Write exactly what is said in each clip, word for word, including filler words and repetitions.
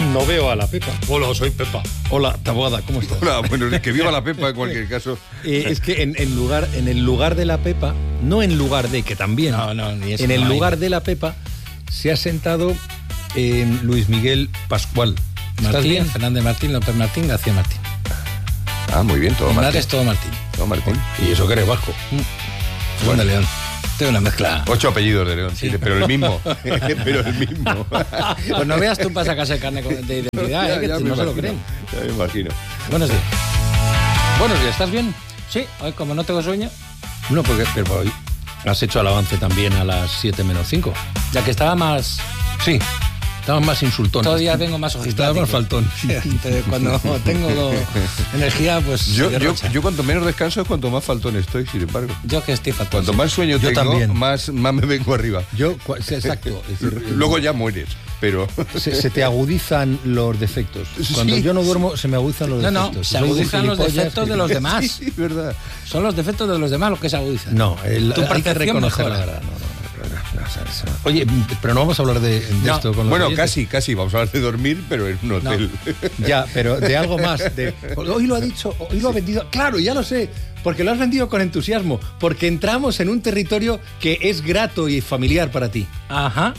no veo a la Pepa. Hola, soy Pepa. Hola, Taboada, ¿cómo estás? Hola, bueno, es que viva la Pepa en cualquier caso. Eh, es que en, en, lugar, en el lugar de la Pepa, no en lugar de, que también, no, no, ni eso en el no lugar hay. de la Pepa se ha sentado en Luis Miguel Pascual. ¿Estás Martín, bien? Fernández Martín, López Martín, García Martín. Ah, muy bien, todo Mi madre Martín. es todo Martín. Todo Martín. Y eso que eres vasco. Mm. Juan de León. Tengo una mezcla. Ocho apellidos de León, sí, Sí. pero el mismo. Pero el mismo. Pues no veas tú para sacarse el carnet de identidad, Ya, ¿eh? que ya no me se lo imagino, creen. Ya me imagino. Buenos días. Buenos días, ¿estás bien? Sí, hoy como no tengo sueño, No, porque pero hoy has hecho el avance también a las siete menos cinco. ya que estaba más... Sí, estabas más insultón. Todavía vengo más Estabas más ojiplático. faltón. Entonces, cuando tengo energía, pues... Yo, se yo, derrocha. yo cuanto menos descanso es cuanto más faltón estoy, sin embargo. Yo que estoy fatal. Cuanto más sueño Yo tengo, también. más, más me vengo arriba. Yo, cua- sí, exacto. Es decir, Luego ya mueres, pero... se, se te agudizan los defectos. Cuando Sí. yo no duermo, se me agudizan los No, no, defectos. se Soy de agudizan los gilipollas. defectos de los demás. Sí, verdad. Son los defectos de los demás los que se agudizan. No, el, Tu hay que percepción reconocer mejora. la verdad. No, no, no, no, no, no, no. Oye, pero no vamos a hablar de, de No. esto con los Bueno, oyentes. casi, casi. Vamos a hablar de dormir, pero en un hotel. Ya, pero de algo más. De, hoy lo ha dicho, hoy lo ha vendido. Claro, ya lo sé, porque lo has vendido con entusiasmo. Porque entramos en un territorio que es grato y familiar para ti. Ajá.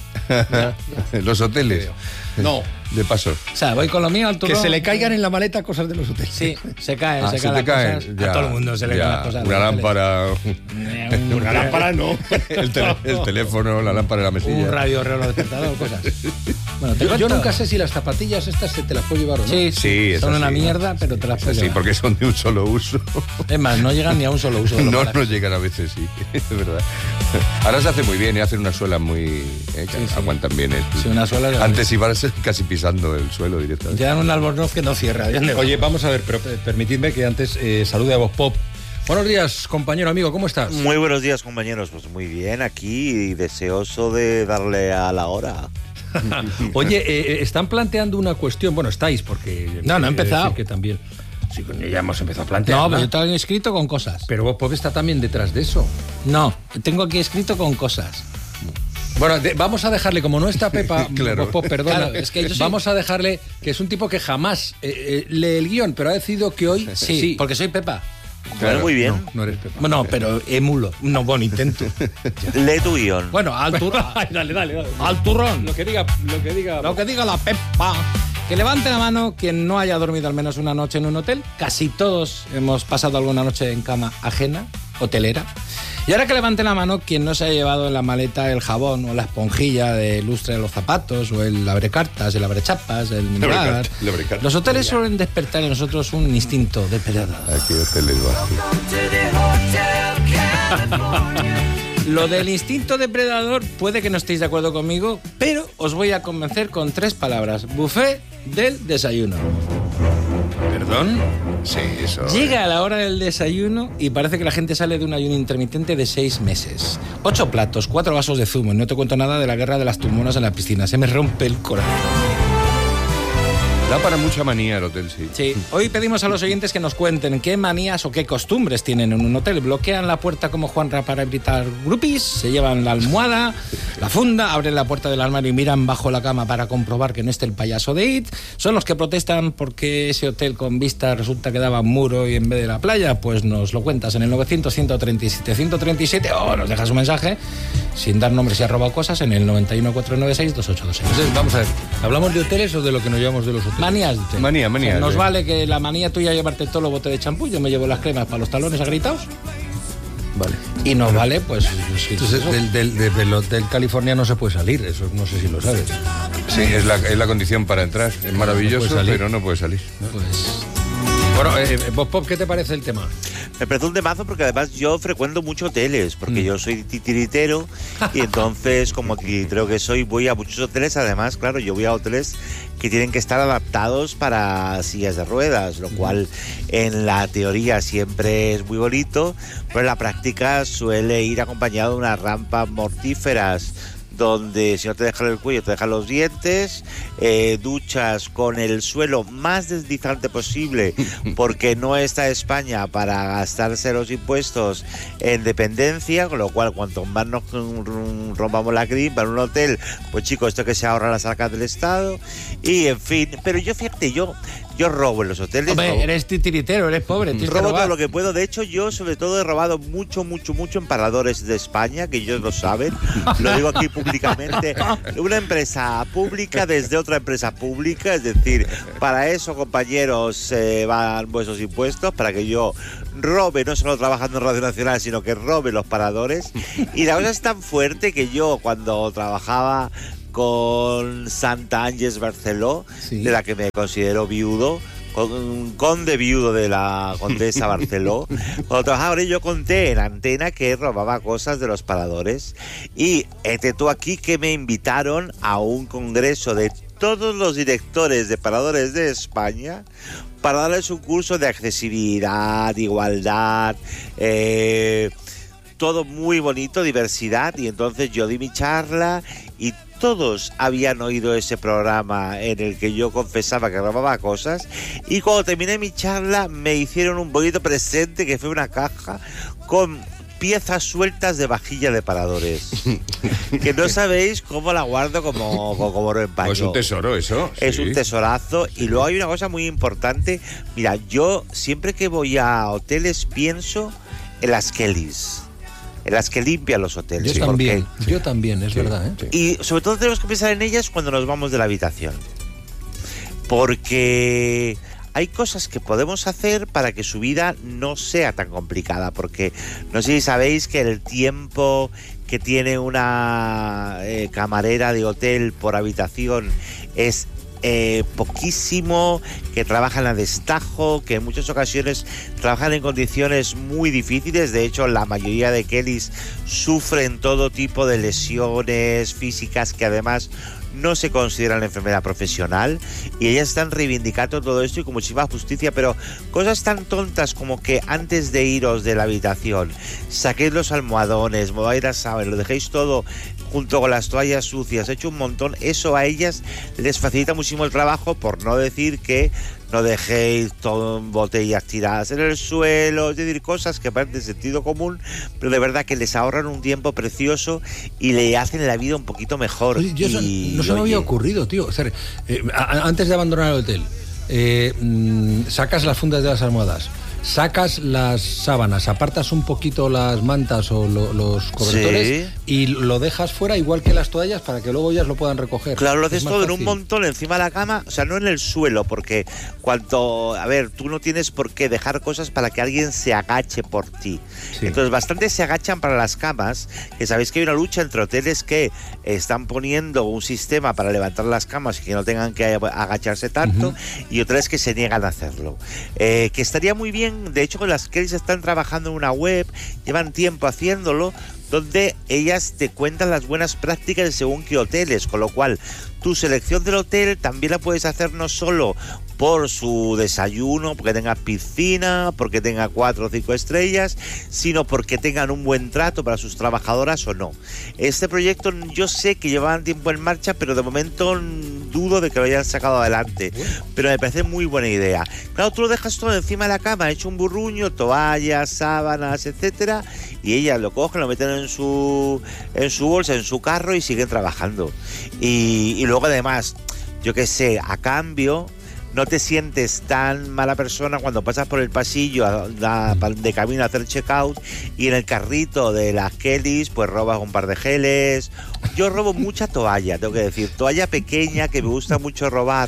Los hoteles. No. De paso. O sea, voy con lo mío al Que turrón. se le caigan en la maleta cosas de los hoteles. Sí, se cae, Ah, se, se caen te las cae. cosas. Ya, A todo el mundo se le ya. caen las cosas. Una Los lámpara, hoteles. Un, Una lámpara no. el, tele- el teléfono, la lámpara de la mesilla. un radio reloj despertador, cosas. Bueno, te Yo, yo cuento. nunca sé si las zapatillas estas se te las puedo llevar o no. Sí, Sí, son eso una sí. mierda, pero te las puedes Sí, llevar. porque son de un solo uso. Es más, no llegan ni a un solo uso. de lo No malas nos que llegan a veces, sí, es verdad. Ahora se hace muy bien y hacen unas suelas muy... eh, que Sí, sí. aguantan bien. eh. Sí, una suela ya- Antes ibas casi pisando el suelo son. directamente. Te dan un albornoz que no cierra. ¿de dónde va? Oye, vamos a ver, pero eh, permitidme que antes eh, salude a Voz Pop. Buenos días, compañero amigo, ¿cómo estás? Muy buenos días, compañeros. Pues muy bien, aquí y deseoso de darle a la hora. Oye, eh, eh, están planteando una cuestión, bueno, estáis, porque... No, no he eh, empezado. decir que también... Sí, coño, ya hemos empezado a plantear. No, pero yo tengo escrito con cosas. Pero Voz Pop está también detrás de eso. No, tengo aquí escrito con cosas. Bueno, de- vamos a dejarle, como no está Pepa, Claro. Voz Pop, perdona, Claro, es que yo soy- vamos a dejarle, que es un tipo que jamás eh, eh, lee el guión, pero ha decidido que hoy Sí, porque soy Pepa. Claro. Bueno, muy bien. No, no eres Pepa. Bueno, pero emulo. No, bueno, intento. Lee tu guión. Bueno, al turrón. dale, dale, dale. Al turrón. Lo que diga, lo que diga. Lo que diga la Pepa. Que levante la mano quien no haya dormido al menos una noche en un hotel. Casi todos hemos pasado alguna noche en cama ajena, hotelera. Y ahora que levante la mano quien no se haya llevado en la maleta el jabón o la esponjilla de lustre de los zapatos o el abrecartas, el abrechapas, el minibar. Abrecartas, el abrecartas. Los hoteles suelen despertar en nosotros un instinto depredador. Aquí hoteles va. Lo del instinto depredador puede que no estéis de acuerdo conmigo, pero os voy a convencer con tres palabras. Buffet del desayuno. ¿Perdón? Sí, eso. Llega a la hora del desayuno y parece que la gente sale de un ayuno intermitente de seis meses. Ocho platos, cuatro vasos de zumo y no te cuento nada de la guerra de las tumonas en la piscina. Se me rompe el corazón. Da para mucha manía el hotel, sí. Sí, hoy pedimos a los oyentes que nos cuenten qué manías o qué costumbres tienen en un hotel. ¿Bloquean la puerta como Juanra para evitar groupies? ¿Se llevan la almohada, la funda, abren la puerta del armario y miran bajo la cama para comprobar que no esté el payaso de It? ¿Son los que protestan porque ese hotel con vista resulta que daba muro y en vez de la playa? Pues nos lo cuentas en el novecientos, ciento treinta y siete, ciento treinta y siete o nos dejas un mensaje sin dar nombres y has robado cosas en el noventa y uno, cuatrocientos noventa y seis, veintiocho veintiséis. Entonces, vamos a ver, ¿hablamos de hoteles o de lo que nos llevamos de los hoteles? Manías de hotel. Manía, manía, O sea, nos sí. vale que la manía tuya llevarte todo los botes de champú, yo me llevo las cremas para los talones agritados. Vale. Y nos vale, pues... sí, Entonces, eso. del, del, del- del hotel California no se puede salir, eso no sé si lo sabes. Sí, es la, es la condición para entrar. Es maravilloso, No puede salir. pero no puede salir. Pues, Bueno, eh, eh, Voz Pop, ¿qué te parece el tema? Me parece un temazo porque además yo frecuento mucho hoteles, porque Mm. yo soy titiritero y entonces como titiritero que soy voy a muchos hoteles. Además, claro, yo voy a hoteles que tienen que estar adaptados para sillas de ruedas, lo cual en la teoría siempre es muy bonito, pero en la práctica suele ir acompañado de unas rampas mortíferas donde si no te dejan el cuello, te dejan los dientes, eh, duchas con el suelo más deslizante posible, porque no está España para gastarse los impuestos en dependencia, con lo cual cuanto más nos rompamos la gripa en un hotel, pues chicos, esto que se ahorra las arcas del Estado, y en fin, pero yo fíjate, yo yo robo en los hoteles. Hombre, robo. eres titiritero, eres pobre, tienes que Robo robar. todo lo que puedo. De hecho, yo sobre todo he robado mucho, mucho, mucho en paradores de España, que ellos lo saben. Lo digo aquí públicamente. Una empresa pública desde otra empresa pública. Es decir, para eso, compañeros, eh, van vuestros impuestos, para que yo robe, no solo trabajando en Radio Nacional, sino que robe los paradores. Y la cosa es tan fuerte que yo, cuando trabajaba con Santa Ángeles Barceló, sí, de la que me considero viudo, con, conde viudo de la condesa Barceló. Cuando trabajaba yo conté en antena que robaba cosas de los paradores. Y este tú aquí que me invitaron a un congreso de todos los directores de paradores de España para darles un curso de accesibilidad, igualdad, eh, todo muy bonito, diversidad. Y entonces yo di mi charla y todos habían oído ese programa en el que yo confesaba que robaba cosas, y cuando terminé mi charla me hicieron un bonito presente que fue una caja con piezas sueltas de vajilla de paradores, que no sabéis cómo la guardo como, como, como oro en paño. Pues un tesoro eso. Es sí. un tesorazo. Y luego hay una cosa muy importante. Mira, yo siempre que voy a hoteles pienso en las Kellys, en las que limpian los hoteles. Yo también, porque, yo también, es sí, verdad, ¿eh? Y sobre todo tenemos que pensar en ellas cuando nos vamos de la habitación, porque hay cosas que podemos hacer para que su vida no sea tan complicada, porque no sé si sabéis que el tiempo que tiene una eh, camarera de hotel por habitación es Eh, poquísimo, que trabajan a destajo, que en muchas ocasiones trabajan en condiciones muy difíciles. De hecho, la mayoría de Kellys sufren todo tipo de lesiones físicas que además no se consideran enfermedad profesional, y ellas están reivindicando todo esto y con muchísima justicia. Pero cosas tan tontas como que antes de iros de la habitación saquéis los almohadones, mováis las sábanas, lo dejéis todo junto con las toallas sucias, hecho un montón. Eso a ellas les facilita muchísimo el trabajo, por no decir que no dejéis todo botellas tiradas en el suelo, es decir, cosas que parecen de sentido común, pero de verdad que les ahorran un tiempo precioso y le hacen la vida un poquito mejor. Oye, yo y, eso, no se me oye, había ocurrido, tío. O sea, eh, a, antes de abandonar el hotel, eh, mmm, sacas las fundas de las almohadas, sacas las sábanas, apartas un poquito las mantas o lo, los cobertores, sí, y lo dejas fuera igual que las toallas para que luego ellas lo puedan recoger. Claro, lo haces todo fácil. En un montón encima de la cama, o sea, no en el suelo, porque cuanto, a ver, tú no tienes por qué dejar cosas para que alguien se agache por ti. Sí. Entonces, bastante se agachan para las camas, que sabéis que hay una lucha entre hoteles que están poniendo un sistema para levantar las camas y que no tengan que agacharse tanto, uh-huh, y hoteles que se niegan a hacerlo. Eh, que estaría muy bien. De hecho, con las Kellys están trabajando en una web, llevan tiempo haciéndolo, donde ellas te cuentan las buenas prácticas de según qué hoteles, con lo cual tu selección del hotel también la puedes hacer no solo por su desayuno, porque tenga piscina, porque tenga cuatro o cinco estrellas, sino porque tengan un buen trato para sus trabajadoras o no. Este proyecto yo sé que llevaban tiempo en marcha, pero de momento dudo de que lo hayan sacado adelante. Pero me parece muy buena idea. Claro, tú lo dejas todo encima de la cama, hecho un burruño, toallas, sábanas, etcétera, y ellas lo cogen, lo meten en su en su bolsa, en su carro y siguen trabajando. Y, y luego además, yo qué sé, a cambio no te sientes tan mala persona cuando pasas por el pasillo a, a, de camino a hacer checkout y en el carrito de las Kellys pues robas un par de geles. Yo robo mucha toalla, tengo que decir, toalla pequeña que me gusta mucho robar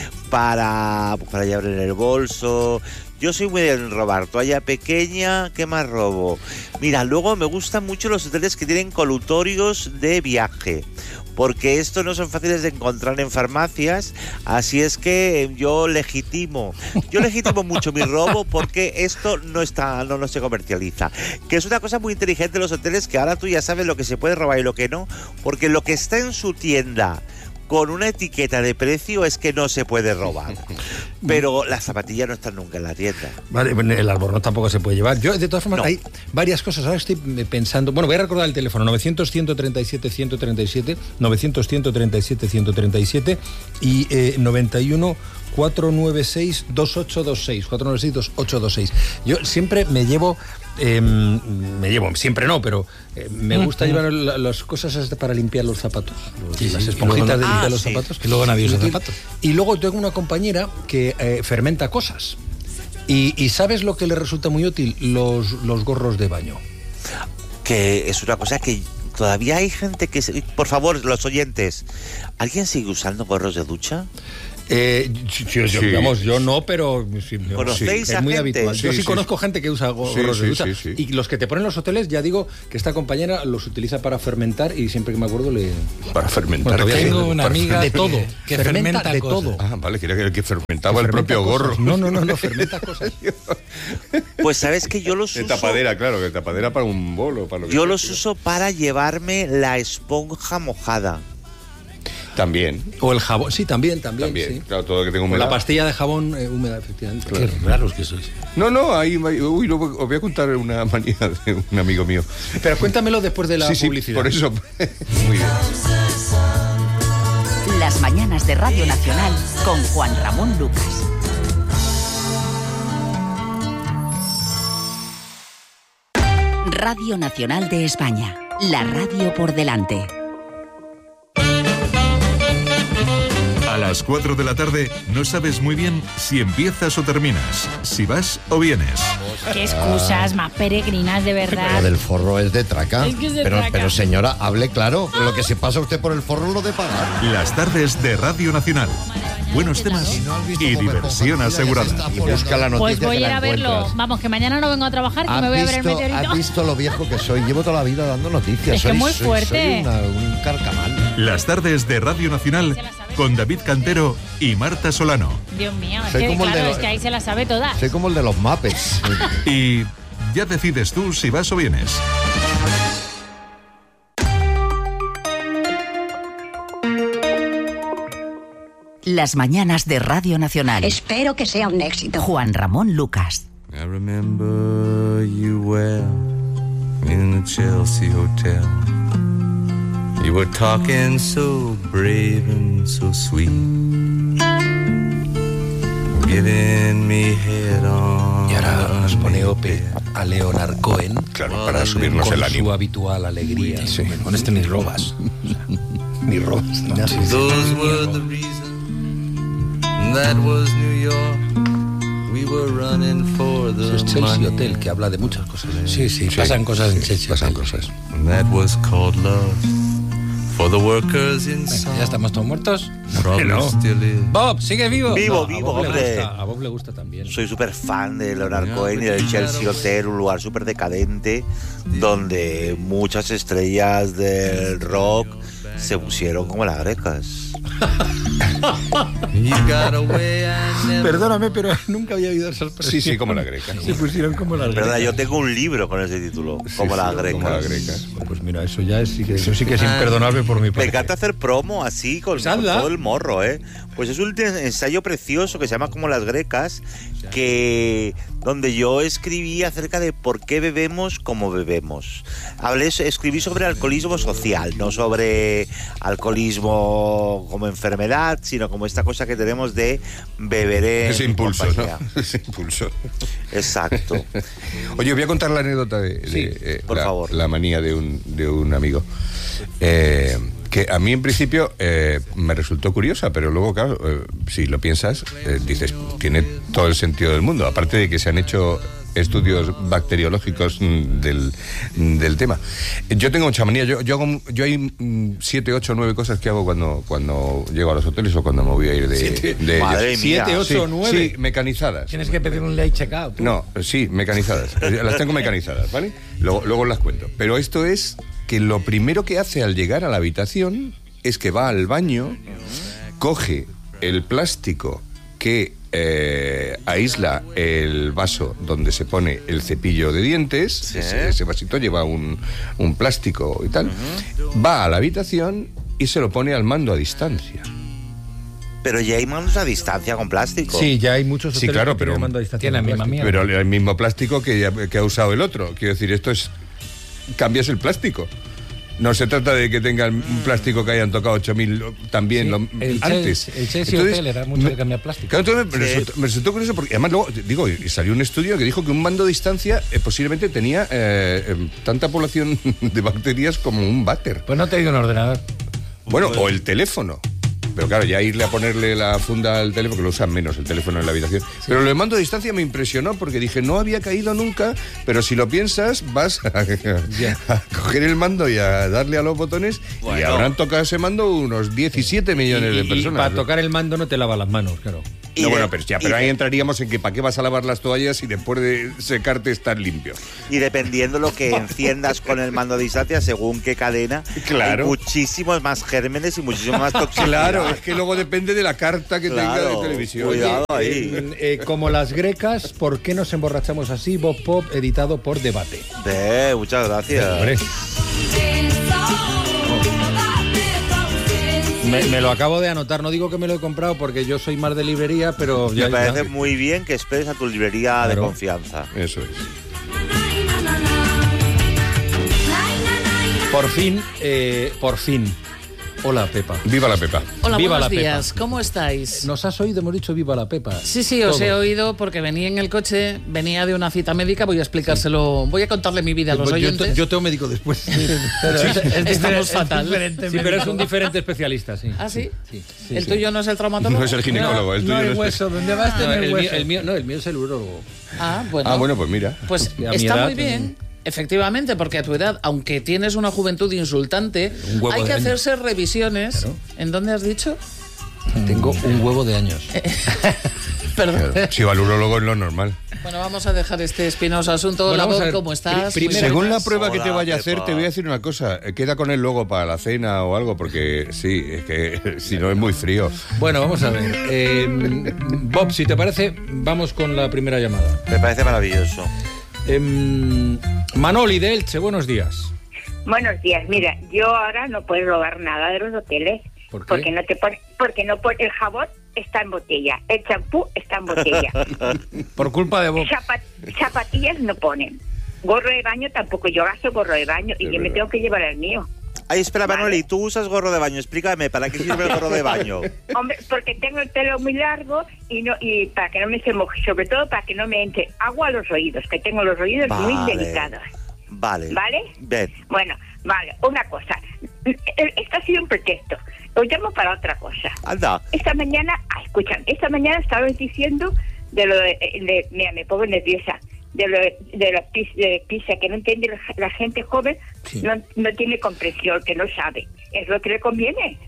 para, pues, para llevar en el bolso. Yo soy muy de robar, toalla pequeña. ¿Qué más robo? Mira, luego me gustan mucho los hoteles que tienen colutorios de viaje, porque estos no son fáciles de encontrar en farmacias, así es que yo legitimo, yo legitimo mucho mi robo porque esto no está, no, no se comercializa, que es una cosa muy inteligente de los hoteles, que ahora tú ya sabes lo que se puede robar y lo que no, porque lo que está en su tienda con una etiqueta de precio es que no se puede robar. pero las zapatillas no están nunca en la tienda. Vale, el albornoz tampoco se puede llevar. Yo, de todas formas, No. hay varias cosas. Ahora estoy pensando... Bueno, voy a recordar el teléfono. novecientos, ciento treinta y siete, ciento treinta y siete, novecientos, ciento treinta y siete, ciento treinta y siete y eh, noventa y uno, cuatrocientos noventa y seis, veintiocho veintiséis. cuatrocientos noventa y seis, veintiocho veintiséis. Yo siempre me llevo... Eh, me llevo, siempre no, pero eh, me gusta llevar la, las cosas estas para limpiar los zapatos. Los, Sí, las sí. esponjitas Y luego- de limpiar Ah, los sí. zapatos. Y luego nadie usa Útil. zapatos. Y luego tengo una compañera que eh, fermenta cosas. Y, y ¿sabes lo que le resulta muy útil? Los, los gorros de baño. Que es una cosa que todavía hay gente que... se- Por favor, los oyentes, ¿alguien sigue usando gorros de ducha? Eh, sí, sí, yo, Sí. Vamos, yo no, pero sí, yo- ¿Conocéis sí, a es muy gente? habitual. Yo Sí, sí, sí, conozco gente que usa go- Sí, gorros de sí, ducha. sí, sí. Y los que te ponen en los hoteles, ya digo que esta compañera los utiliza para fermentar y siempre que me acuerdo le... Para fermentar. Bueno, todavía Tengo sí, una para- amiga de que- todo, que fermenta, fermenta de cosas. todo. Ah, vale, quería que el que fermentaba Que el fermenta propio cosas. gorro. No, no, no, no, fermenta cosas. Pues sabes que yo los De uso... tapadera, claro, de tapadera para un bolo, para lo que Yo sea, los tío. uso para llevarme la esponja mojada. También, O el jabón, sí, también, también. también. sí. Claro, todo lo que tengo O humedad. la pastilla de jabón eh, húmeda, efectivamente. Qué raros que sois. No, no, ahí, uy, lo- os voy a contar una manía de un amigo mío. Pero cuéntamelo después de la sí, sí, publicidad. por eso. Muy bien. Las mañanas de Radio Nacional con Juan Ramón Lucas. Radio Nacional de España. La radio por delante. A las cuatro de la tarde no sabes muy bien si empiezas o terminas, si vas o vienes. Qué excusas más peregrinas, de verdad. Lo del forro es de traca. Es que es de pero, traca. pero señora, hable claro. Lo que se pasa usted por el forro lo de pagar. Las tardes de Radio Nacional. Buenos temas y diversión asegurada. Y busca la noticia Pues voy que a ir la a verlo. encuentras. Vamos, que mañana no vengo a trabajar, que ¿Has me voy a ver el visto, meteorito. has visto lo viejo que soy? Llevo toda la vida dando noticias. Es que soy, muy soy- fuerte. soy una- un carcamal. Las tardes de Radio Nacional con David Cantero y Marta Solano. Dios mío, es Soy que como el de claro, los- es que ahí se las sabe todas. Soy como el de los Muppets. Y ya decides tú si vas o vienes. Las mañanas de Radio Nacional. Espero que sea un éxito. Juan Ramón Lucas. I remember you well in the Chelsea Hotel. You were talking so brave and so sweet, giving me head on. Y ahora nos pone Ope a Leonard Cohen. Claro, para subirnos con el su ánimo. habitual alegría. Sí, con este ni robas. Ni robas. ni nada. Those were the reasons. That was New York. We were running for the Eso es Chelsea money. Hotel, que habla de muchas cosas. Sí, sí, pasan cosas en Chelsea. Pasan Hotel. cosas. And that was called love. For the workers in Venga, ya estamos todos muertos. Probably No. still is. Bob, sigue vivo. Vivo, a vivo, Bob le hombre. gusta, a Bob le gusta también. Soy súper fan de Leonard Cohen y del Chelsea Hotel, un lugar súper decadente donde muchas estrellas del rock se pusieron como las grecas. You got away, I never. Perdóname, pero nunca había oído esa expresión. Sí, sí, como la greca. Se pusieron como las ¿Verdad? grecas. Yo tengo un libro con ese título, como sí, las como grecas. las grecas. Pues mira, eso ya es, sí que, eso sí que es imperdonable por mi Me parte. encanta hacer promo así con, Pues con hazla. todo el morro, ¿eh? Pues es un ensayo precioso que se llama Como las grecas, que donde yo escribí acerca de por qué bebemos como bebemos. Hablé, escribí sobre alcoholismo social, no sobre alcoholismo como enfermedad, sino como esta cosa que tenemos de beber en Ese impulso, compañía. ¿no? Ese impulso. Exacto. Oye, voy a contar la anécdota de, de, Sí, eh, por la, favor. la manía de un, de un amigo. Eh, que a mí en principio eh, me resultó curiosa, pero luego, claro, eh, si lo piensas, eh, dices, tiene todo el sentido del mundo. Aparte de que se han hecho estudios bacteriológicos mm, del, mm, del tema. Yo tengo mucha manía. Yo, yo, hago, yo hay mm, siete, ocho, nueve cosas que hago cuando, cuando llego a los hoteles o cuando me voy a ir de, Siete. de Madre ellos. mía. Siete, ocho, Sí, nueve. sí, mecanizadas. Tienes que pedir un late checkout. tú. No, sí, mecanizadas. Las tengo mecanizadas, ¿vale? Luego, luego las cuento. Pero esto es que lo primero que hace al llegar a la habitación es que va al baño, coge el plástico que eh, aísla el vaso donde se pone el cepillo de dientes, Sí. ese, ese vasito lleva un, un plástico y tal, va a la habitación y se lo pone al mando a distancia. Pero ya hay mandos a distancia con plástico. Sí, ya hay muchos Sí, hoteles claro, que pero tienen mando a distancia tiene con la misma plástico. mierda. Pero el mismo plástico que, ya- que ha usado el otro. Quiero decir, esto es... Cambias el plástico. No se trata de que tengan un plástico que hayan tocado ocho mil también Sí, lo- el antes. Chelsea- el Chelsea Hotel era mucho de cambiar plástico. Claro, entonces me, Sí. resultó, me resultó curioso porque además luego, digo, y salió un estudio que dijo que un mando a distancia eh, posiblemente tenía eh, eh, tanta población de bacterias como un váter. Pues no te digo un ordenador. Bueno, o el teléfono. Pero claro, ya irle a ponerle la funda al teléfono, que lo usan menos el teléfono en la habitación. Pero lo de mando a distancia me impresionó porque dije, no había caído nunca, pero si lo piensas, vas a, a coger el mando y a darle a los botones y Bueno. habrán tocado ese mando unos diecisiete millones Y- de y- personas. Y para tocar el mando no te lavas las manos, claro. Y No, de- bueno, pero, ya, y pero ahí de- entraríamos en que para qué vas a lavar las toallas y después de secarte estás limpio. Y dependiendo lo que enciendas con el mando a distancia, según qué cadena, Claro. hay muchísimos más gérmenes y muchísimo más toxicidad. Claro, es que luego depende de la carta que tenga Claro, de televisión. cuidado ahí. Eh, eh, como las grecas, ¿por qué nos emborrachamos así? Bob Pop, editado por Debate. Ve, muchas gracias. Hombre, me, me lo acabo de anotar. No digo que me lo he comprado porque yo soy más de librería, pero ya, Me parece ya- muy bien que esperes a tu librería de Claro. confianza. Eso es. por fin, eh, por fin. Hola, Pepa. Viva la Pepa. Hola, Viva buenos la Pepa. días. ¿Cómo estáis? ¿Nos has oído? Hemos dicho viva la Pepa. Sí, sí, os he Todos. oído porque venía en el coche, venía de una cita médica, voy a explicárselo, voy a contarle mi vida a los Yo, oyentes. yo tengo médico después. Pero Sí, es- es estamos diferente- fatal. Sí, pero es un diferente especialista, sí. ¿Ah, sí? Sí, sí, ¿El sí. tuyo no es el traumatólogo? No es el ginecólogo, el tuyo no hay no es- hueso. ¿Dónde vas? No, el, mío, el mío- no, el mío es el urólogo. Ah, bueno. Ah, bueno, pues mira. Pues A mi está edad, muy bien. Efectivamente, porque a tu edad, aunque tienes una juventud insultante, Un huevo hay de que años. hacerse revisiones. Claro. ¿En dónde has dicho? Tengo un huevo de años. Perdón. Claro, si va al urólogo es lo normal. Bueno, vamos a dejar este espinoso asunto. Bueno, vamos a Labor, ver. ¿cómo estás? Pri- Muy primero- Según la buenas. prueba que te Hola, vaya a hacer, Pepa. te voy a decir una cosa. Eh, Queda con él luego para la cena o algo, porque sí, es que si no es muy frío. Bueno, vamos a ver. Eh, Bob, si te parece, vamos con la primera llamada. Me parece maravilloso. Em, Manoli de Elche, buenos días. Buenos días. Mira, yo ahora no puedo robar nada de los hoteles. ¿Por qué? Porque no te pon- porque no pon- el jabón está en botella, el champú está en botella, Por culpa de Bob. Zapa- zapatillas no ponen, gorro de baño tampoco, yo gasto gorro de baño y Es yo me verdad. tengo que llevar el mío. Ay, espera, Vale. Manoli, tú usas gorro de baño. Explícame, ¿para qué sirve el gorro de baño? Hombre, porque tengo el pelo muy largo y no y para que no me se moje, sobre todo para que no me entre agua a los oídos, que tengo los oídos muy Vale. delicados. Vale. ¿Vale? Bien. Bueno, vale, una cosa. Esto ha sido un pretexto. Os llamo para otra cosa. Anda. Esta mañana, ah, escuchan, esta mañana estabais diciendo de lo de, de- mira, me pongo nerviosa, de lo de, de la pis- de pizza, que no entiende la, la gente joven, Sí. no, no tiene comprensión, que no sabe. Es lo que le conviene.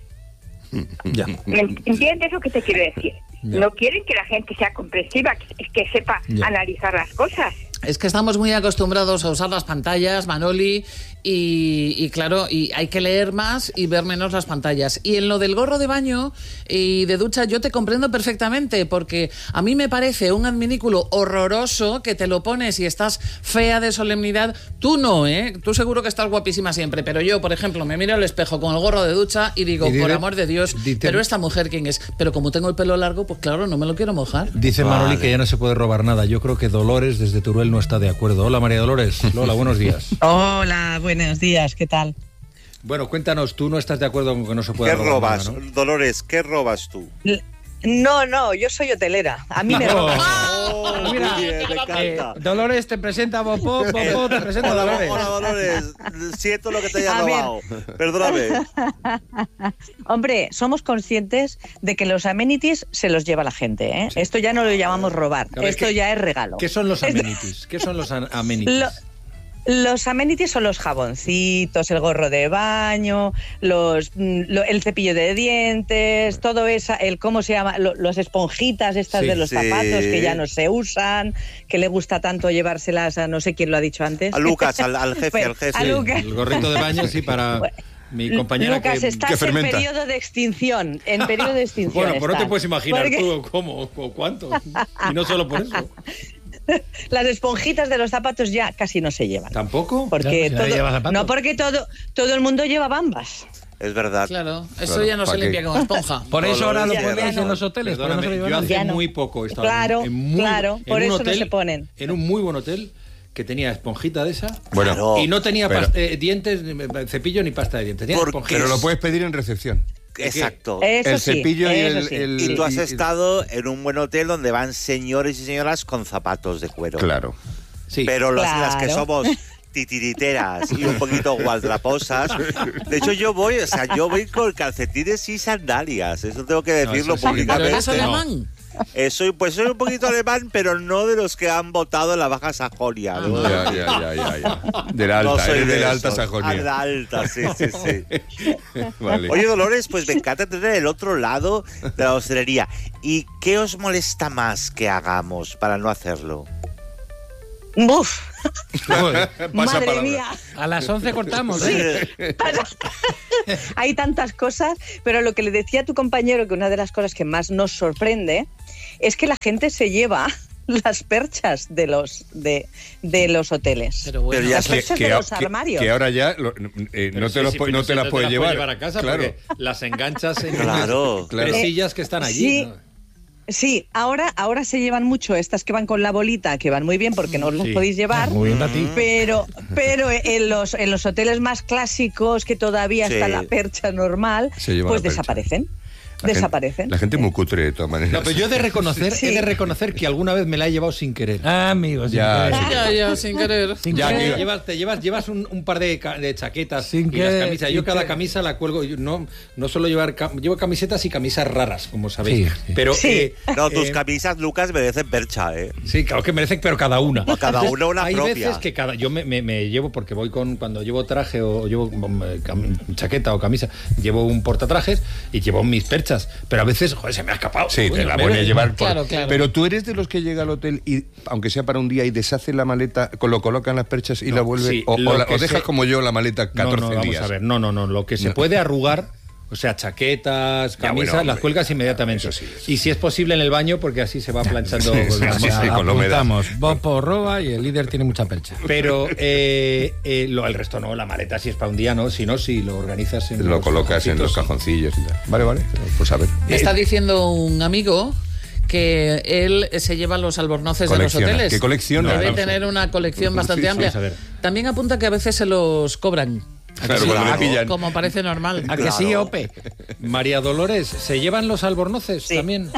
Ya. ¿Me ent- ¿Entiendes lo que te quiero decir? Ya. No quieren que la gente sea comprensiva, que, que sepa Ya. analizar las cosas. Es que estamos muy acostumbrados a usar las pantallas, Manoli, y, y claro, y hay que leer más y ver menos las pantallas. Y en lo del gorro de baño y de ducha yo te comprendo perfectamente, porque a mí me parece un adminículo horroroso que te lo pones y estás fea de solemnidad. Tú no, ¿eh? Tú seguro que estás guapísima siempre, pero yo, por ejemplo, me miro al espejo con el gorro de ducha y digo, Y diré- por amor de Dios, dite- pero esta mujer, ¿quién es? Pero como tengo el pelo largo, pues claro, no me lo quiero mojar. Dice Manoli que ya no se puede robar nada. Yo creo que Dolores desde Teruel no está de acuerdo. Hola, María Dolores. Lola, buenos días. Hola, buenos días, ¿qué tal? Bueno, cuéntanos, tú no estás de acuerdo con que no se puede ¿Qué robar robas? nada, ¿no? Dolores, ¿qué robas tú? L- No, no, yo soy hotelera. A mí me roban. Oh, Mira, muy bien, me Eh, encanta. Dolores te presenta a Bob Pop, Bob Pop te presenta a Hola, Dolores. hola, Dolores. Siento lo que te haya A ver. robado. Perdóname. Hombre, somos conscientes de que los amenities se los lleva la gente, ¿eh? Esto ya no lo llamamos robar, A ver, esto ¿qué- ya es regalo. ¿Qué son los amenities? ¿Qué son los an- amenities? Lo- Los amenities son los jaboncitos, el gorro de baño, los, mm, lo- el cepillo de dientes, todo esa, el cómo se llama, lo- las esponjitas estas Sí, de los sí. zapatos que ya no se usan, que le gusta tanto llevárselas a no sé quién lo ha dicho antes. A Lucas, al, al jefe, Pues, al jefe. a Lucas. El gorrito de baño, sí, para mi compañera Lucas, que, estás que en fermenta. periodo de extinción, en periodo de extinción. Bueno, pues no te estás. puedes imaginar Porque tú cómo o cuánto. Y no solo por eso. las esponjitas de los zapatos ya casi no se llevan. ¿Tampoco? Porque Ya, pues, si nadie todo- lleva zapatos. no porque todo todo el mundo lleva bambas. Es verdad. Claro, eso Claro, ya no se ¿para limpia qué? con esponja. Por eso ahora lo Ya no. ponéis en los hoteles. pero no se lo Perdóname, llevan yo nadie. hace Ya no. muy poco estaba Claro, en muy, claro, por en un eso no hotel, se ponen. En un muy buen hotel que tenía esponjita de esa. Bueno, Claro. Y no tenía Pero- past- eh, dientes, ni, eh, cepillo ni pasta de dientes. Tenía Por- esponjita. pero lo puedes pedir en recepción. Exacto. Eso el sí, cepillo y eso el, sí. el- Y tú has y- estado en un buen hotel donde van señores y señoras con zapatos de cuero. Claro. Sí. Pero los- las que Claro. somos titiriteras y un poquito gualdraposas. De hecho, yo voy, o sea, yo voy con calcetines y sandalias. Eso tengo que No, decirlo eso sí. Pero públicamente. eres alemán. Eh, soy, pues soy un poquito alemán, pero no de los que han votado en la Baja Sajonia. Ah, ¿no? Ya, ya, ya, ya, ya. De la alta, No soy eres de la alta esos. Sajonia. Ah, de la alta, sí, sí, sí. Vale. Oye, Dolores, pues me encanta tener el otro lado de la hostelería. ¿Y qué os molesta más que hagamos para no hacerlo? Uf, Joder. Pasa madre palabra. mía. A las once cortamos, ¿eh? Hay tantas cosas, pero lo que le decía a tu compañero, que una de las cosas que más nos sorprende es que la gente se lleva las perchas de los de, de los hoteles. Pero bueno. Pero ya Las sé perchas de a- los armarios. que ahora ya lo- eh, Pero no sí, te, los sí, pu- pero no sí, te las no puedes las llevar. a casa claro. porque las enganchas en Claro. unas Claro. presillas que están allí. Sí. ¿no? Sí, ahora, ahora se llevan mucho estas que van con la bolita, que van muy bien porque no os las Sí. podéis llevar. Muy bien, a ti. Pero, pero en los en los hoteles más clásicos, que todavía Sí. está la percha normal, Se lleva pues la percha. desaparecen. La gente- desaparecen. la gente es muy cutre de todas maneras. No, pero yo he de reconocer, Sí. he de reconocer que alguna vez me la he llevado sin querer. Ah, amigos. Ya, sin sí. querer. Ya, ya, sin querer. Sin Ya, querer. que llevas, te llevas, llevas un, un par de, ca- de chaquetas Sin y las que- camisas. sin Yo cada que- camisa la cuelgo. Yo no, no suelo llevar. ca- Llevo camisetas y camisas raras, como sabéis. Sí, sí. Pero. Sí. eh, No, tus eh, camisas, Lucas, merecen percha, ¿eh? Sí, claro que merecen, pero cada una. O cada una una hay propia. veces que cada. Yo me, me- me llevo, porque voy con. Cuando llevo traje o llevo mm, eh, cam- chaqueta o camisa, llevo un portatrajes y llevo mis perchas. Pero a veces, joder, se me ha escapado. Sí, te Coño, la me- voy a llevar. por- Claro, claro. Pero tú eres de los que llega al hotel y, aunque sea para un día, y deshace la maleta, con- lo colocan las perchas y No, la vuelve. sí, o, lo o la- que o dejas se- como yo la maleta catorce no, no, vamos días. a ver, no, no, no. Lo que se No. puede arrugar, o sea, chaquetas, Ya, camisas, bueno, las hombre, cuelgas inmediatamente. eso sí, eso y si es posible en el baño, porque así se va planchando. Sí, sí, Vamos sí, a- sí, con la humedad. Apuntamos. Bopo roba y el líder tiene mucha percha. Pero eh, eh, lo, el resto no, la maleta si es para un día, no. Si no, si lo organizas en Lo los colocas en los cajoncitos. cajoncillos y tal. Vale, vale. Pues a ver. Me está diciendo un amigo que él se lleva los albornoces de los Colecciona. hoteles. ¿Qué colecciona? Debe Vamos a tener ver. una colección Sí, bastante sí, amplia. vamos a ver. También apunta que a veces se los cobran. Claro, Sí, cuando le como- pillan. Como parece normal. ¿A que sí, Claro. Ope? María Dolores, ¿se llevan los albornoces Sí. también?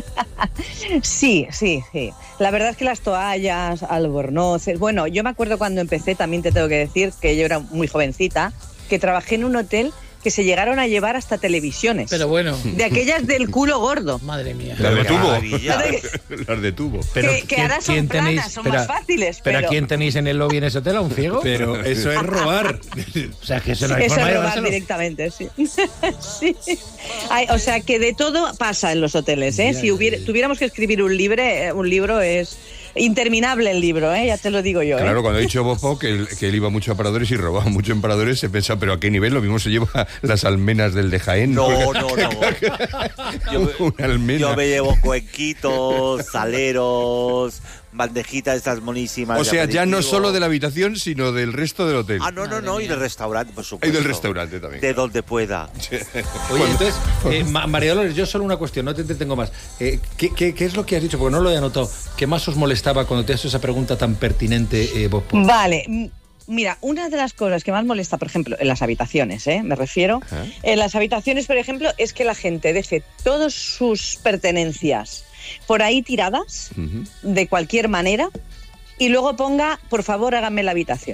Sí, sí, sí. La verdad es que las toallas, albornoces. Bueno, yo me acuerdo cuando empecé, también te tengo que decir que yo era muy jovencita, que trabajé en un hotel que se llegaron a llevar hasta televisiones. Pero bueno, De aquellas del culo gordo. madre mía. Las de Qué tubo. maravilla. Las de tubo. que, que ahora son planas, son más fáciles. pero Pero, ¿a quién tenéis en el lobby en ese hotel? ¿A un ciego? Pero eso es robar. O sea, que eso no hay eso forma es de robar llevárselo. directamente, sí. Sí. Ay, o sea que de todo pasa en los hoteles, ¿eh? Ya, si ya, hubiera, ya. tuviéramos que escribir un libro, eh, un libro es interminable el libro, ¿eh? Ya te lo digo yo, ¿eh? Claro, cuando ha dicho Bopo que él, que él iba mucho a paradores y robaba mucho en paradores, se pensa, pero ¿a qué nivel? Lo mismo se lleva las almenas del de Jaén. No, Porque- no, no. Yo, me- Una almena. yo me llevo cuenquitos, saleros, bandejitas estas monísimas. O de sea, ya no aperitivo. solo de la habitación, sino del resto del hotel. Ah, no, no, no, y del restaurante, por Y supuesto. del restaurante también. De donde pueda. Oye, entonces, eh, Ma- María Dolores, yo solo una cuestión, no te entretengo más. Eh, ¿qué, qué, qué es lo que has dicho? Porque no lo he anotado. ¿Qué más os molestaba cuando te has hecho esa pregunta tan pertinente, eh, vos? Paul? Vale, mm, mira, una de las cosas que más molesta, por ejemplo, en las habitaciones, ¿eh? Me refiero, en las habitaciones, por ejemplo, es que la gente deje todas sus pertenencias por ahí tiradas, Ujú. de cualquier manera, y luego ponga, por favor, hágame la habitación.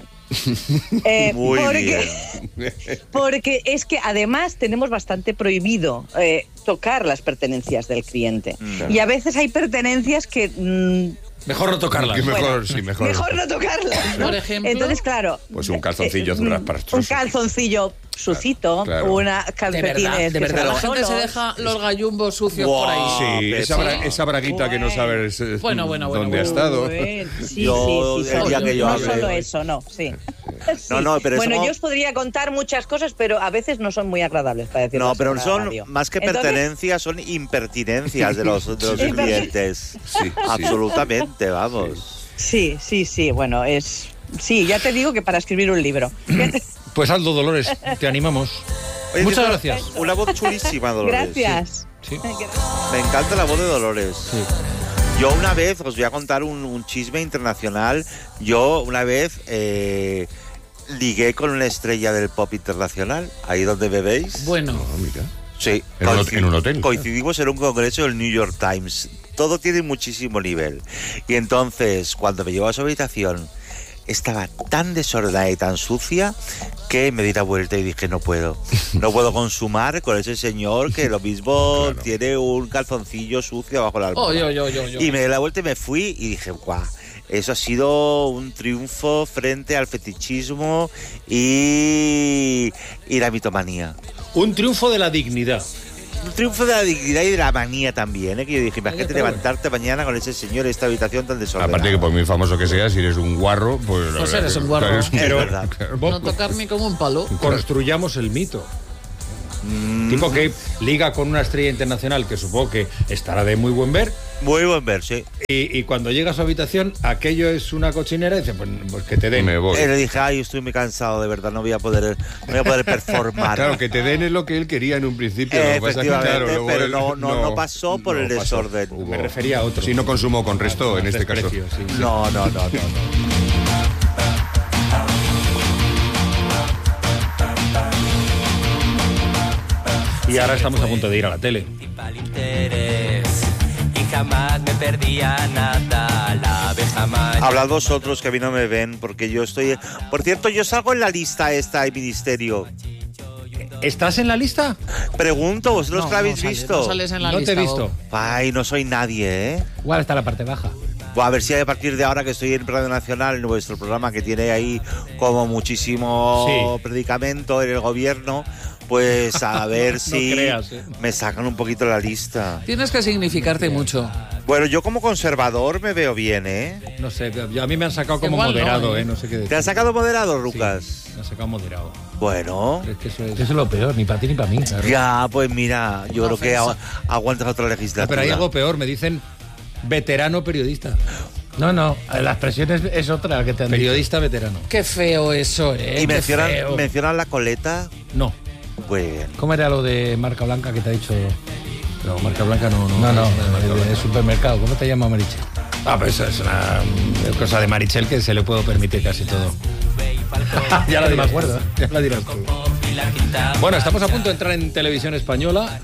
Eh, Muy porque, bien. porque es que además tenemos bastante prohibido eh, tocar las pertenencias del cliente. Mm. Y a veces hay pertenencias que... mm, Mejor no tocarlas. Que mejor, Bueno, sí, mejor. mejor no tocarlas, ¿no? Por ejemplo. Entonces, claro. Pues un calzoncillo eh, de unas mm, pastrosas. Un calzoncillo sucito, claro. una De calcetines. verdad, de que verdad. se La van gente se solos. deja los gallumbos sucios Wow. por ahí. Sí, Ah, esa, sí. bra- esa braguita que no sabes eh, Bueno, bueno, bueno, dónde ha bueno. estado. Bueno, sí, Yo, sí, sí, el solo- día que yo no hable, solo hoy. eso, no, sí. No, no, pero bueno, eso- yo os podría contar muchas cosas, pero a veces no son muy agradables para decirlo. No, así pero en la son radio. más que Entonces, pertenencias, son impertinencias de los, de los Sí, clientes. Sí, sí. Absolutamente, vamos. Sí, sí, sí, bueno, es... Sí, ya te digo que para escribir un libro. Pues Aldo Dolores, te animamos. Oye, Muchas una- gracias. Una voz chulísima, Dolores. Gracias. Sí. Me encanta la voz de Dolores. Sí. Yo una vez, os voy a contar un, un chisme internacional. Yo una vez eh, ligué con una estrella del pop internacional, ahí donde me veis. Bueno, Ah, mira. Sí, En un, coinci- en un hotel. coincidimos en un congreso del New York Times. Todo tiene muchísimo nivel. Y entonces, cuando me llevó a su habitación, estaba tan desordenada y tan sucia que me di la vuelta y dije, no puedo. No puedo consumar con ese señor que lo mismo Claro. tiene un calzoncillo sucio bajo la almohada. oh, yo, yo, yo, yo. Y me di la vuelta y me fui y dije, guau, eso ha sido un triunfo frente al fetichismo y, y la mitomanía. Un triunfo de la dignidad. Un triunfo de la dignidad y de la manía también, ¿eh? Que yo dije, imagínate pero levantarte mañana con ese señor en esta habitación tan desordenada. Aparte que por muy famoso que seas, si eres un guarro, pues... la Pues verdad eres que- un guarro. eres un- Es verdad. No tocar ni como un palo. Construyamos el mito. Tipo que liga con una estrella internacional que supongo que estará de muy buen ver. Muy buen ver, sí. Y, y cuando llega a su habitación, aquello es una cochinera y dice, pues, pues que te den. Me voy. Eh, le dije, ay, estoy muy cansado, de verdad, no voy a poder, no voy a poder performar. Claro, que te den es lo que él quería en un principio. lo que pasa es que, Efectivamente, claro, luego pero él no, no, no pasó por no el pasó. desorden. Hubo- Me refería a otro. Si no consumo con resto, en este caso. Desprecio, sí. No, no, no, no, no. Y ahora estamos a punto de ir a la tele. Y jamás me perdía nada, la abeja mayor. Hablad vosotros que a mí no me ven, porque yo estoy... Por cierto, yo salgo en la lista esta de ministerio. ¿Estás en la lista? Pregunto, ¿vosotros No, que la habéis no sales, visto? no sales en la No lista, te he visto. Bob. Ay, no soy nadie, ¿eh? Igual está la parte baja. Bueno, a ver si a partir de ahora que estoy en Radio Nacional, en vuestro programa que tiene ahí como muchísimo Sí. predicamento en el gobierno, pues a ver No si creas, ¿eh? me sacan un poquito la lista. Tienes que significarte mucho. Bueno, yo como conservador me veo bien, ¿eh? No sé, yo- a mí me han sacado como Igual no, moderado, ¿eh? ¿eh? No sé qué decir. ¿Te has sacado moderado, Sí, Lucas? me han sacado moderado. Bueno, Es que eso es... Eso es lo peor, ni para ti ni para mí. ya, pues mira, yo Una creo que ofensa. agu- aguantas otra No, legislatura. pero hay algo peor, me dicen veterano periodista. No, no, la expresión es, es otra que te han dicho. Periodista veterano. Qué feo eso, ¿eh? ¿Y Qué mencionan, feo. mencionan la coleta? No. Bueno. ¿Cómo era lo de marca blanca que te ha dicho? No, marca blanca no. No, No, no, marca el blanca. de supermercado. ¿Cómo te llama Mariche? Ah, pues es una mm, cosa de Marichel que se le puedo permitir casi todo. Ya lo me acuerdo. Ya la dirás tú. Bueno, estamos a punto de entrar en televisión española.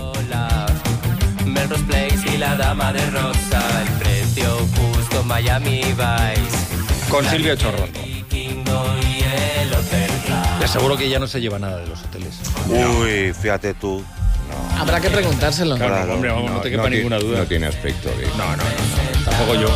Melrose Place y la dama de rosa, el precio justo Miami Vice. Con Silvio Chorrondo. Vikingo y el hotel Ra. Te aseguro que ya no se lleva nada de los hoteles. Uy, fíjate tú. Habrá que preguntárselo. Claro, Claro. hombre, vamos, no, te quepa ti- ninguna duda. No tiene aspecto de... No, no, no, no, tampoco yo.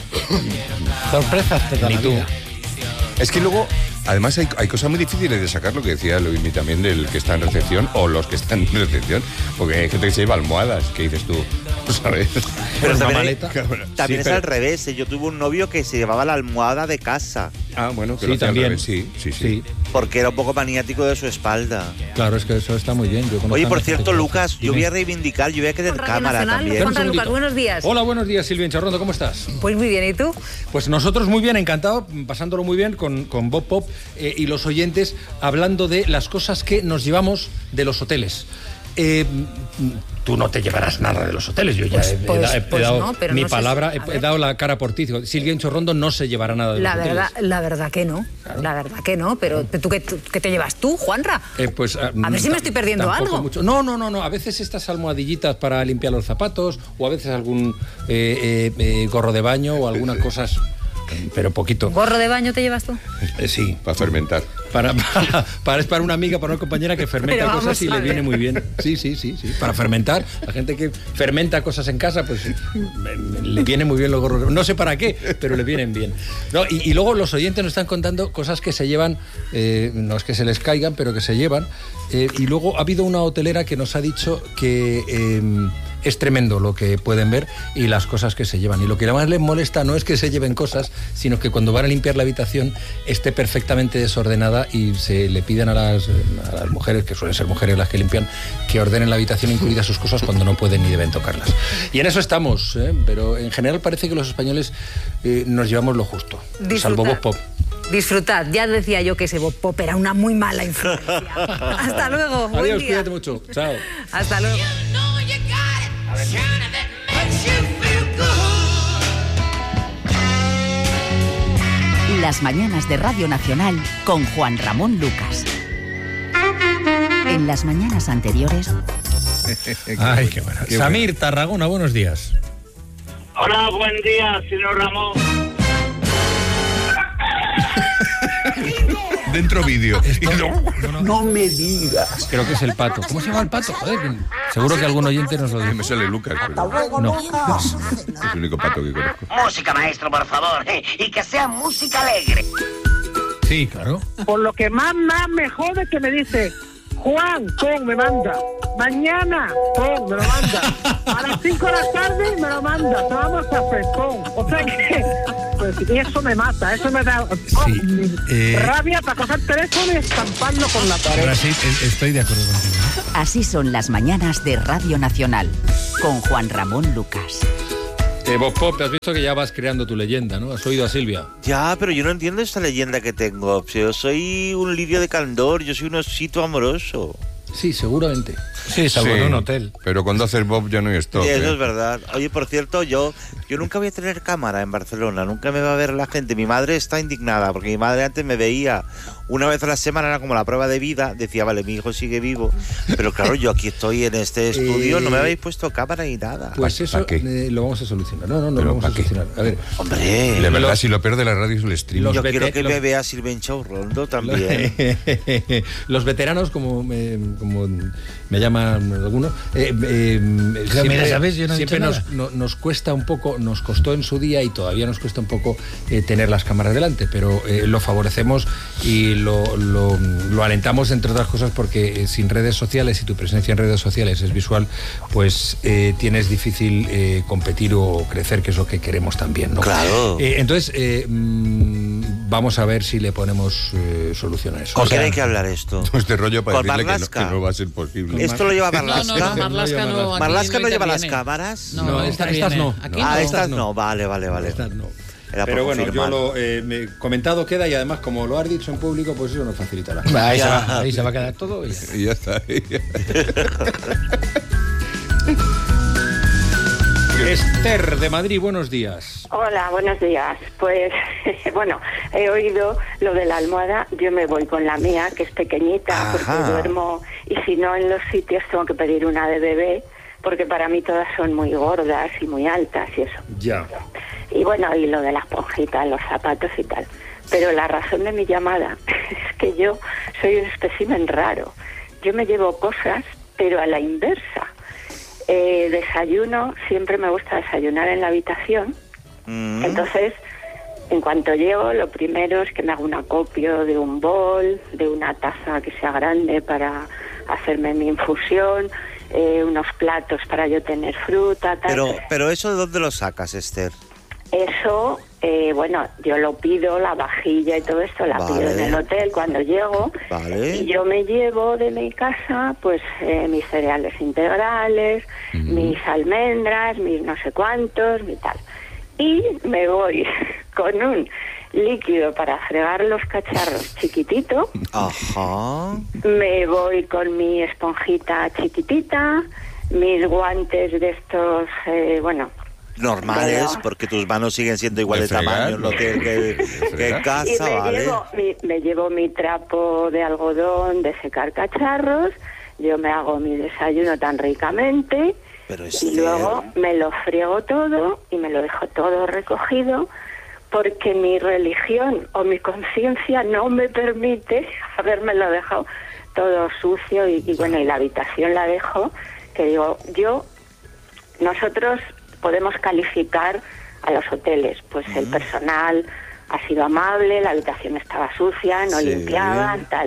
Sorpresas te da Ni la tú. vida. Es que luego, además hay, hay cosas muy difíciles de sacar, lo que decía Luismi también, del que está en recepción o los que están en recepción, porque hay gente que se lleva almohadas, que dices tú, ¿sabes? Pero una también, maleta. también Sí, es pero- al revés, ¿eh? Yo tuve un novio que se llevaba la almohada de casa, Ah, bueno, que Sí, lo hacía al también. revés, sí, sí, sí. Sí, porque era un poco maniático de su espalda. claro, es que eso está muy bien. Yo conozco Oye, a por gente cierto, que- Lucas, yo Dime. voy a reivindicar, yo voy a querer Radio cámara Nacional, también. Espera un Juan Lucas, segundito. buenos días. Hola, buenos días, Silvia Chorrondo, ¿cómo estás? Pues muy bien, ¿y tú? Pues nosotros muy bien, encantado, pasándolo muy bien con, con Bob Pop eh, y los oyentes, hablando de las cosas que nos llevamos de los hoteles. Eh, mm, tú no te llevarás nada de los hoteles, yo ya Pues- he, he pues- da- he pues dado no, pero mi no sé si- palabra, a he, he ver. dado la cara por ti. Digo, Silvia Chorrondo no se llevará nada de La los verdad, hoteles. la verdad que no. La verdad que no, pero ¿tú qué, tú- qué te llevas tú, Juanra? Eh, pues, A ver si me estoy perdiendo tampoco algo. mucho. No, no, no, no. A veces estas almohadillitas para limpiar los zapatos o a veces algún eh, eh, eh, gorro de baño o algunas cosas, pero poquito. ¿Gorro de baño te llevas tú? Eh, sí. Para fermentar. Para, para, para- es para una amiga, para una compañera que fermenta Pero vamos cosas y a le ver. viene muy bien. Sí, sí, sí, sí. Para fermentar. La gente que fermenta cosas en casa, pues me- me- le viene muy bien los gorros. No sé para qué, pero le vienen bien. No, y, y luego los oyentes nos están contando cosas que se llevan, eh, no es que se les caigan, pero que se llevan. Eh, y luego ha habido una hotelera que nos ha dicho que eh, es tremendo lo que pueden ver y las cosas que se llevan. Y lo que más les molesta no es que se lleven cosas, sino que cuando van a limpiar la habitación esté perfectamente desordenada y se le piden a las, a las mujeres, que suelen ser mujeres las que limpian, que ordenen la habitación, incluidas sus cosas, cuando no pueden ni deben tocarlas. Y en eso estamos, ¿eh? Pero en general parece que los españoles eh, nos llevamos lo justo, Disfrutar. salvo Bob Pop. Disfrutad. Ya decía yo que ese Bob Pop era una muy mala influencia. Hasta luego. Buen Adiós, día. cuídate mucho. Chao. Hasta luego. Las mañanas de Radio Nacional con Juan Ramón Lucas. En las mañanas anteriores... Ay, qué bueno. Qué Samir, Tarragona, buenos días. Hola, buen día, señor Ramón. Dentro vídeo. No, no, no me digas. Creo que es el pato. ¿Cómo se llama el pato? Joder, que- seguro que algún oyente nos lo dice. Me sale Lucas, pero No. es el único pato que conozco. Música, maestro, por favor, eh, y que sea música alegre. Sí, claro. Por lo que más, más me jode que me dice, Juan, pon, me manda. Mañana, pon, me lo manda. A las cinco de la tarde me lo manda. Tomamos café, pon. O sea que, pues, y eso me mata, eso me da oh, Sí, eh, rabia para coger el teléfono y estamparlo con la pared. Ahora sí, e- estoy de acuerdo contigo. Así son las mañanas de Radio Nacional con Juan Ramón Lucas. Eh, Bob Pop, has visto que ya vas creando tu leyenda, ¿no? Has oído a Silvia. Ya, pero yo no entiendo esta leyenda que tengo. Yo soy un lirio de candor, yo soy un osito amoroso. Sí, seguramente. Sí, salvo en un hotel. Pero cuando haces Bob ya no hay stop. Sí, eso ¿eh? es verdad. Oye, por cierto, yo yo nunca voy a tener cámara en Barcelona, nunca me va a ver la gente. Mi madre está indignada, porque mi madre antes me veía una vez a la semana, era como la prueba de vida, decía, vale, mi hijo sigue vivo. Pero claro, yo aquí estoy en este estudio, no me habéis puesto cámara ni nada. Pues eso eh, lo vamos a solucionar. No, no, no lo vamos a solucionar. A ver. Hombre. De verdad, si lo peor de la radio es el streaming. Yo Los quiero vete- que los- me vea Silvencho Rondo también. Los veteranos, como me, como me llaman algunos, eh, eh, Pero mira, ¿sabes? Yo no he siempre dicho nos, no- nos cuesta un poco, nos costó en su día y todavía nos cuesta un poco eh, tener las cámaras delante, pero eh, lo favorecemos y lo, lo, lo alentamos, entre otras cosas, porque eh, sin redes sociales, si tu presencia en redes sociales es visual, pues eh, tienes difícil eh, competir o crecer, que es lo que queremos también, ¿no? Claro. Eh, entonces, eh, mm, vamos a ver si le ponemos eh, solución a eso. ¿Con O sea, quién hay que hablar esto? Este rollo para ¿Con decirle que no, Marlaska? que no va a ser posible. ¿Esto lo lleva No, Marlaska? no, no, Marlaska no. aquí ¿Marlaska no lleva las interviene. cámaras? No, No, esta- esta- estas estas no. Aquí Ah, no. estas no, vale, vale, vale. Estas no. Era por Pero bueno, yo confirmar. lo eh, me- comentado queda y además, como lo has dicho en público, pues eso nos facilitará. Ahí, se Ya. va, ahí se va a quedar todo. Y ya. Y ya está. Esther de Madrid, buenos días. Hola, buenos días. Pues, bueno, he oído lo de la almohada. Yo me voy con la mía, que es pequeñita, porque Ajá. duermo, y si no en los sitios tengo que pedir una de bebé, porque para mí todas son muy gordas y muy altas y eso. Ya. Y bueno, y lo de las esponjita, los zapatos y tal. Pero la razón de mi llamada es que yo soy un espécimen raro. Yo me llevo cosas, pero a la inversa. Eh, desayuno, siempre me gusta desayunar en la habitación. Mm. Entonces, en cuanto llego, lo primero es que me hago un acopio de un bol, de una taza que sea grande para hacerme mi infusión, eh, unos platos para yo tener fruta, tal. Pero, pero eso, ¿de dónde lo sacas, Esther? Eso, eh, bueno, yo lo pido, la vajilla y todo esto, la Vale. pido en el hotel cuando llego. Vale. Y yo me llevo de mi casa, pues, eh, mis cereales integrales, mis almendras, mis no sé cuántos, y tal. Y me voy con un líquido para fregar los cacharros chiquitito. Ajá. Me voy con mi esponjita chiquitita, mis guantes de estos, eh, bueno... Normales, Pero- porque tus manos siguen siendo igual de, De fregar, tamaño en lo que, que, que en Y casa, me, ¿vale? llevo, mi, me llevo mi trapo de algodón de secar cacharros, yo me hago mi desayuno tan ricamente Pero y Esther, luego me lo friego todo y me lo dejo todo recogido porque mi religión o mi conciencia no me permite habérmelo dejado todo sucio y, y bueno, y la habitación la dejo, que digo, yo, nosotros podemos calificar a los hoteles, pues el personal ha sido amable, la habitación estaba sucia, no Sí. limpiaban, tal.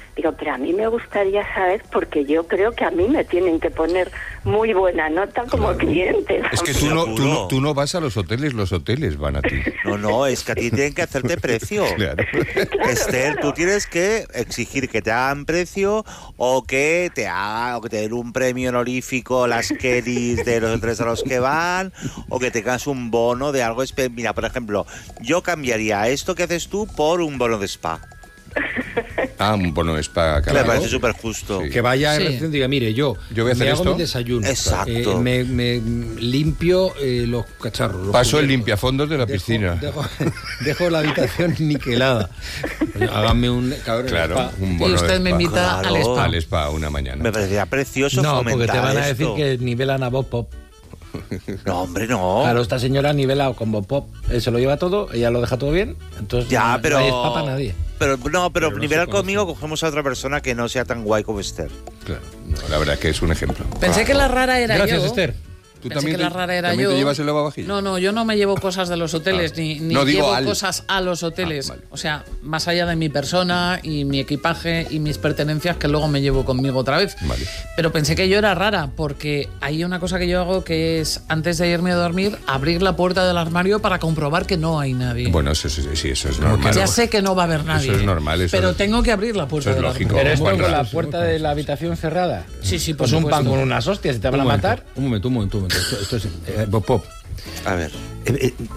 Digo, pero a mí me gustaría saber, porque yo creo que a mí me tienen que poner muy buena nota como Claro. cliente. Es que tú no, tú, no, tú no vas a los hoteles, los hoteles van a ti. No, no, es que a ti tienen que hacerte precio. Claro. Esther, tú tienes que exigir que te hagan precio o que te haga, o que te den un premio honorífico las Kellys de los hoteles a los que van, o que tengas un bono de algo. espe- Mira, por ejemplo, yo cambiaría esto que haces tú por un bono de spa. Ah, un bono de spa. Me claro. parece súper justo. Que vaya Sí. en recepción y diga, mire, yo, Yo voy a hacer me hago esto. mi desayuno. Exacto. eh, me, me limpio eh, los cacharros. los Paso el cubiertos. limpiafondos de la Dejo- piscina. Dejo, dejo la habitación niquelada. Oye, háganme un... cabrón, Claro, spa. un Y bono usted de me spa. invita Claro. al spa. Al spa una mañana. Me parecería precioso No, porque fomentar te van a decir esto. que nivelan a Bob Pop. No, hombre, no. Claro, esta señora ha nivelado con Bob Pop. Él se lo lleva todo, ella lo deja todo bien. Entonces Ya, no, pero... no hay spa para nadie. Pero no, pero, Pero no nivelar se conoce. conmigo cogemos a otra persona que no sea tan guay como Esther. Claro. No, la verdad es que es un ejemplo. Pensé que la rara era Gracias, yo. Esther. ¿Tú Pensé también que la te- rara era también yo. te llevas el lavavajillas? No, no, yo no me llevo cosas de los hoteles, Ah. ni, ni No, digo llevo al. cosas a los hoteles. Ah, vale. O sea, más allá de mi persona y mi equipaje y mis pertenencias que luego me llevo conmigo otra vez. Vale. Pero pensé que yo era rara, porque hay una cosa que yo hago que es, antes de irme a dormir, abrir la puerta del armario para comprobar que no hay nadie. Bueno, eso, sí, sí, eso es normal. ya sé que no va a haber nadie. Eso es normal. Eso pero es- tengo que abrir la puerta eso es del lógico. armario. Pero esto Juanra. con la puerta de la habitación cerrada. Sí, sí, por Pues un pan supuesto. con unas hostias y te van Un a momento, matar. Un momento, un momento, un momento. Esto, esto es... eh, Bob Pop. A ver. Eh, eh,